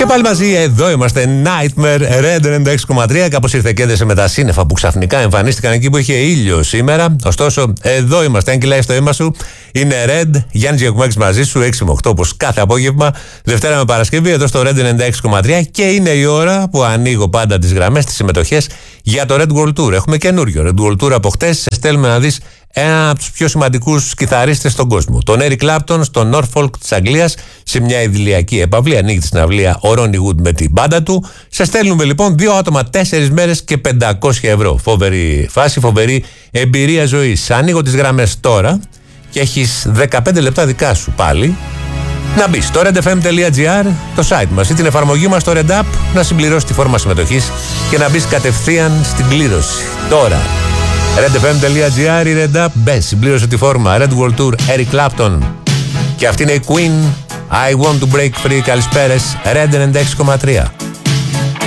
Και πάλι μαζί, εδώ είμαστε. Nightmare, Red 96,3. Κάπως ήρθε και έδεσε με τα σύννεφα που ξαφνικά εμφανίστηκαν εκεί που είχε ήλιο σήμερα. Ωστόσο, εδώ είμαστε. Αν κυλάει στο αίμα σου, είναι Red. Γιάννης Γιακουμάκης μαζί σου, 6 με 8 όπως κάθε απόγευμα. Δευτέρα με Παρασκευή, εδώ στο Red 96,3. Και είναι η ώρα που ανοίγω πάντα τις γραμμές, τις συμμετοχές για το Red World Tour. Έχουμε καινούριο Red World Tour από χτες. Σε στέλνουμε να δεις έναν από τους πιο σημαντικούς κιθαρίστες στον κόσμο. Τον Eric Clapton στο Norfolk της Αγγλίας, σε μια ιδηλιακή επαυλή. Ανοίγει τη συναυλία ο Ronnie Wood με την μπάντα του. Σε στέλνουμε λοιπόν 2 άτομα, 4 μέρες και 500 ευρώ. Φοβερή φάση, φοβερή εμπειρία ζωής. Ανοίγω τις γραμμές τώρα και έχεις 15 λεπτά δικά σου πάλι. Να μπεις στο redfm.gr, το site μας ή την εφαρμογή μας στο Red App, να συμπληρώσεις τη φόρμα συμμετοχής και να μπεις κατευθείαν στην κλήρωση. Τώρα. redfm.gr ή Red App, μπες, συμπλήρωσε τη φόρμα. Red World Tour, Eric Clapton. Και αυτή είναι η Queen, I Want to Break Free. Καλησπέρες, Red 96,3.